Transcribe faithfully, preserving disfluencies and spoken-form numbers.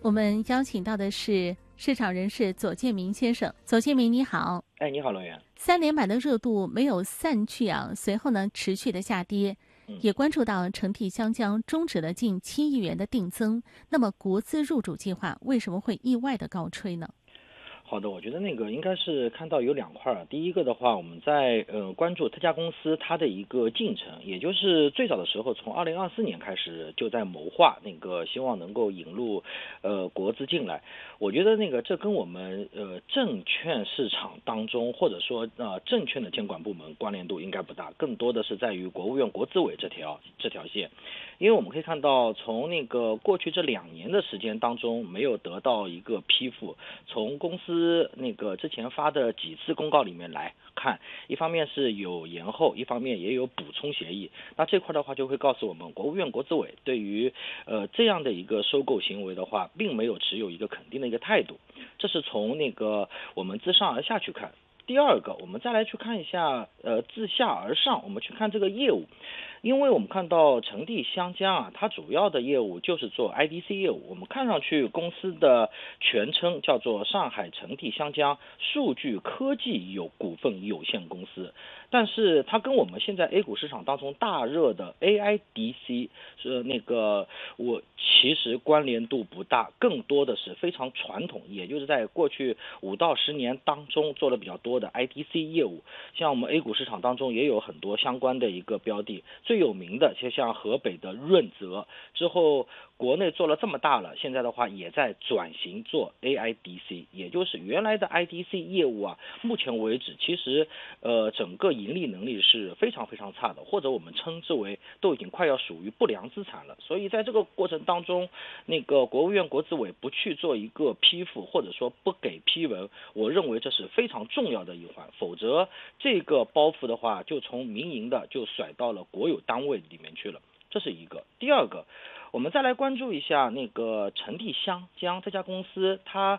我们邀请到的是市场人士左建明先生。左建明你好。 哎，你好，罗源。 三连板的热度没有散去啊，随后呢持续的下跌， 嗯、 也关注到成地香蕉终止了近七亿元的定增，那么国资入主计划为什么会意外的高吹呢？ 好的，我觉得那个应该是看到有两块。第一个的话，我们在呃关注这家公司它的一个进程，也就是最早的时候，从二零二四年开始就在谋划那个希望能够引入呃国资进来。我觉得那个这跟我们呃证券市场当中或者说呃证券的监管部门关联度应该不大，更多的是在于国务院国资委这条这条线。因为我们可以看到，从那个过去这两年的时间当中，没有得到一个批复，从公司那个之前发的几次公告里面来看，一方面是有延后，一方面也有补充协议。那这块的话就会告诉我们，国务院国资委对于呃这样的一个收购行为的话，并没有持有一个肯定的一个态度。这是从那个我们自上而下去看。第二个，我们再来去看一下，呃，自下而上，我们去看这个业务，因为我们看到成地香蕉啊，它主要的业务就是做 I D C 业务。我们看上去公司的全称叫做上海成地香蕉数据科技有股份有限公司，但是它跟我们现在 A 股市场当中大热的 A I D C 是那个，我其实关联度不大，更多的是非常传统，也就是在过去五到十年当中做了比较多的 I D C 业务。像我们 A 股市场当中也有很多相关的一个标的，最有名的就像河北的润泽，之后国内做了这么大了，现在的话也在转型做 A I D C， 也就是原来的 I D C 业务啊，目前为止其实呃整个盈利能力是非常非常差的，或者我们称之为都已经快要属于不良资产了。所以在这个过程当中，那个国务院国资委不去做一个批复，或者说不给批文，我认为这是非常重要的一环，否则这个包袱的话就从民营的就甩到了国有单位里面去了，这是一个。第二个，我们再来关注一下那个成地香蕉这家公司，它